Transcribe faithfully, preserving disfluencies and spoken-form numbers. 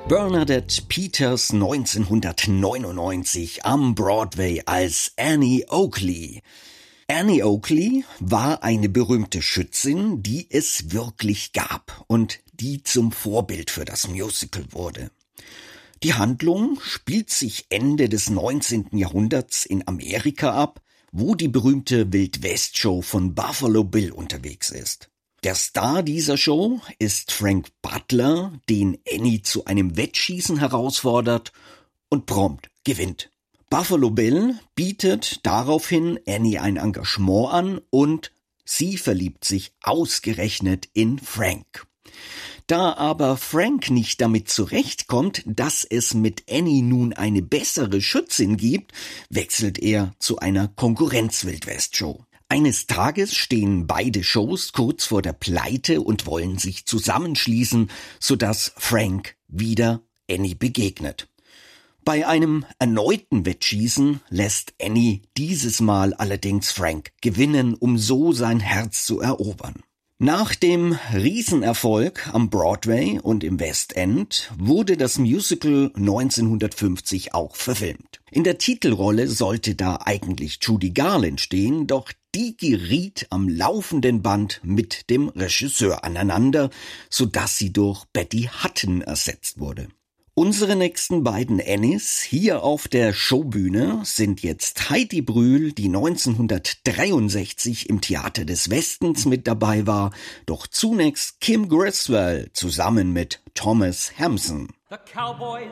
Bernadette Peters neunzehnhundertneunundneunzig am Broadway als Annie Oakley. Annie Oakley war eine berühmte Schützin, die es wirklich gab und die zum Vorbild für das Musical wurde. Die Handlung spielt sich Ende des neunzehnten Jahrhunderts in Amerika ab, wo die berühmte Wild-West-Show von Buffalo Bill unterwegs ist. Der Star dieser Show ist Frank Butler, den Annie zu einem Wettschießen herausfordert und prompt gewinnt. Buffalo Bill bietet daraufhin Annie ein Engagement an und sie verliebt sich ausgerechnet in Frank. Da aber Frank nicht damit zurechtkommt, dass es mit Annie nun eine bessere Schützin gibt, wechselt er zu einer Konkurrenz-Wild-West-Show. Eines Tages stehen beide Shows kurz vor der Pleite und wollen sich zusammenschließen, sodass Frank wieder Annie begegnet. Bei einem erneuten Wettschießen lässt Annie dieses Mal allerdings Frank gewinnen, um so sein Herz zu erobern. Nach dem Riesenerfolg am Broadway und im West End wurde das Musical neunzehnhundertfünfzig auch verfilmt. In der Titelrolle sollte da eigentlich Judy Garland stehen, doch die geriet am laufenden Band mit dem Regisseur aneinander, sodass sie durch Betty Hutton ersetzt wurde. Unsere nächsten beiden Annies hier auf der Showbühne sind jetzt Heidi Brühl, die neunzehnhundertdreiundsechzig im Theater des Westens mit dabei war, doch zunächst Kim Griswold zusammen mit Thomas Hampson. The cowboy